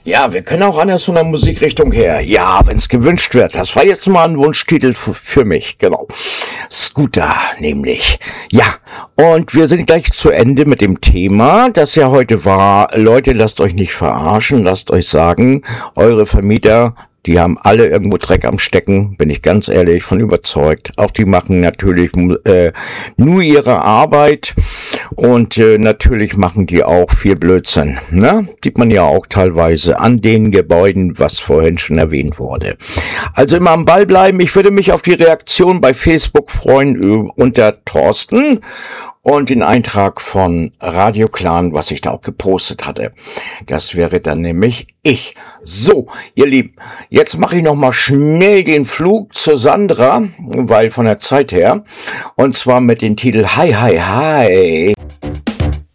Ja, wir können auch anders von der Musikrichtung her. Ja, wenn es gewünscht wird. Das war jetzt mal ein Wunschtitel für mich, genau. Scooter, nämlich. Ja, und wir sind gleich zu Ende mit dem Thema, das ja heute war. Leute, lasst euch nicht verarschen, lasst euch sagen, eure Vermieter, die haben alle irgendwo Dreck am Stecken, bin ich ganz ehrlich von überzeugt. Auch die machen natürlich nur ihre Arbeit und natürlich machen die auch viel Blödsinn. Ne? Sieht man ja auch teilweise an den Gebäuden, was vorhin schon erwähnt wurde. Also immer am Ball bleiben. Ich würde mich auf die Reaktion bei Facebook freuen unter Thorsten und den Eintrag von Radio Clan, was ich da auch gepostet hatte. Das wäre dann nämlich ich. So, ihr Lieben, jetzt mache ich noch mal schnell den Flug zur Sandra, weil von der Zeit her, und zwar mit dem Titel Hi, Hi, Hi.